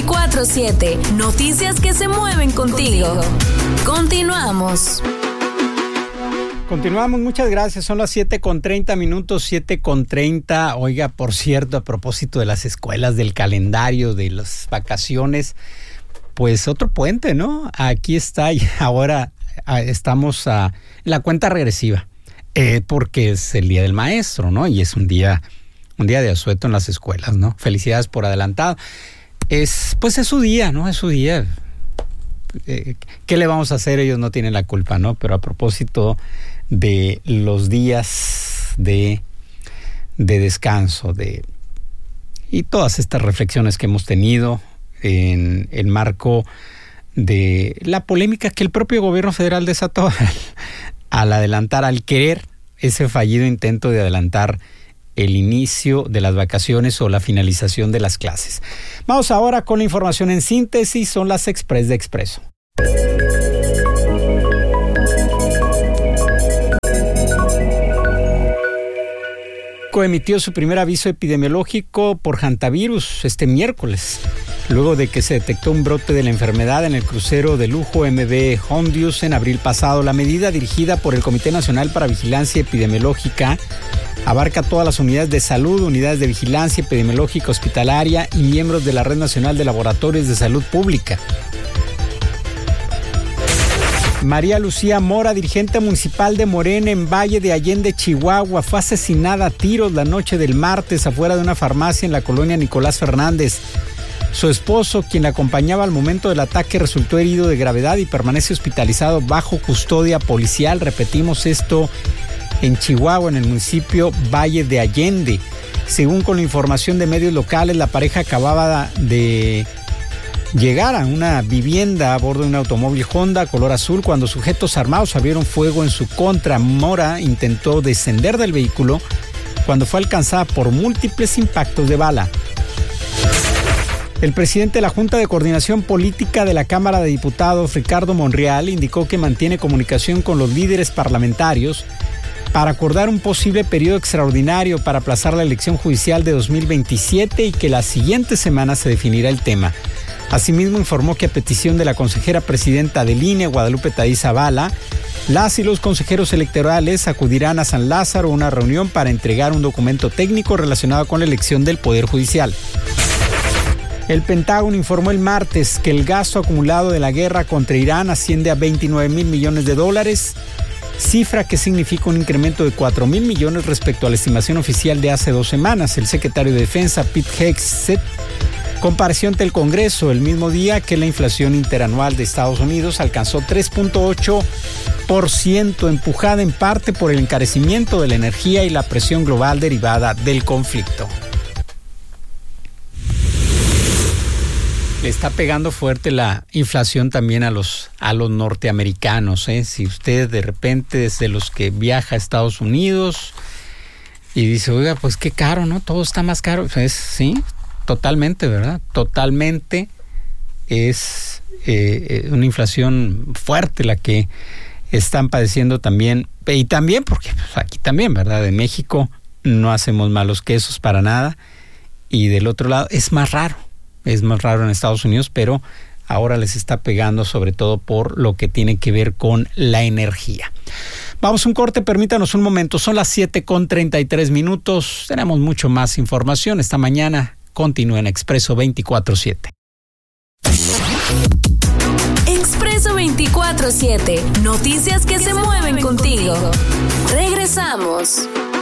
24/7. Noticias que se mueven contigo. Continuamos. Continuamos, muchas gracias. Son las 7:30, 7:30. Oiga, por cierto, a propósito de las escuelas, del calendario, de las vacaciones, pues otro puente, ¿no? Aquí está y ahora estamos en la cuenta regresiva, porque es el Día del Maestro, ¿no? Y es un día de asueto en las escuelas, ¿no? Felicidades por adelantado. Pues es su día, ¿no? Es su día. ¿Qué le vamos a hacer? Ellos no tienen la culpa, ¿no? Pero a propósito de los días de descanso, y todas estas reflexiones que hemos tenido en el marco de la polémica que el propio gobierno federal desató al querer ese fallido intento de adelantar el inicio de las vacaciones o la finalización de las clases. Vamos ahora con la información en síntesis, son las Express de Expreso. Emitió su primer aviso epidemiológico por hantavirus este miércoles, luego de que se detectó un brote de la enfermedad en el crucero de lujo MV Hondius en abril pasado. La medida, dirigida por el Comité Nacional para Vigilancia Epidemiológica, abarca todas las unidades de salud, unidades de vigilancia epidemiológica hospitalaria y miembros de la Red Nacional de Laboratorios de Salud Pública. María Lucía Mora, dirigente municipal de Morena en Valle de Allende, Chihuahua, fue asesinada a tiros la noche del martes afuera de una farmacia en la colonia Nicolás Fernández. Su esposo, quien la acompañaba al momento del ataque, resultó herido de gravedad y permanece hospitalizado bajo custodia policial. Repetimos, esto en Chihuahua, en el municipio Valle de Allende. Según con la información de medios locales, la pareja acababa de llegar a una vivienda a bordo de un automóvil Honda color azul cuando sujetos armados abrieron fuego en su contra. Mora intentó descender del vehículo cuando fue alcanzada por múltiples impactos de bala. El presidente de la Junta de Coordinación Política de la Cámara de Diputados, Ricardo Monreal, indicó que mantiene comunicación con los líderes parlamentarios para acordar un posible periodo extraordinario para aplazar la elección judicial de 2027 y que la siguiente semana se definirá el tema. Asimismo, informó que a petición de la consejera presidenta del INE, Guadalupe Tadí Zavala, las y los consejeros electorales acudirán a San Lázaro a una reunión para entregar un documento técnico relacionado con la elección del Poder Judicial. El Pentágono informó el martes que el gasto acumulado de la guerra contra Irán asciende a $29,000 millones, cifra que significa un incremento de $4,000 millones respecto a la estimación oficial de hace 2 semanas. El secretario de Defensa, Pete Hegseth, compareció ante el Congreso el mismo día que la inflación interanual de Estados Unidos alcanzó 3.8%, empujada en parte por el encarecimiento de la energía y la presión global derivada del conflicto. Le está pegando fuerte la inflación también a los norteamericanos, ¿eh? Si usted de repente es de los que viaja a Estados Unidos y dice, oiga, pues qué caro, ¿no? Todo está más caro. Pues, sí, totalmente, ¿verdad? Totalmente es una inflación fuerte la que están padeciendo también. Y también porque pues, aquí también, ¿verdad? En México no hacemos malos quesos para nada. Y del otro lado es más raro en Estados Unidos, pero ahora les está pegando sobre todo por lo que tiene que ver con la energía. Vamos a un corte, permítanos un momento, son las 7:33. Tenemos mucho más información esta mañana. Continúa en Expreso 24/7. Expreso 24/7. Noticias que se mueven contigo. Regresamos.